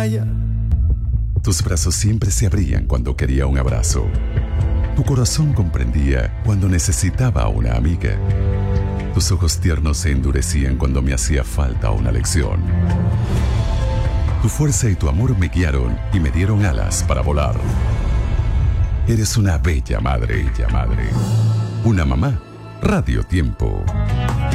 playa. Tus brazos siempre se abrían cuando quería un abrazo. Tu corazón comprendía cuando necesitaba una amiga. Tus ojos tiernos se endurecían cuando me hacía falta una lección. Tu fuerza y tu amor me guiaron y me dieron alas para volar. Eres una bella madre, una mamá. Radio Tiempo.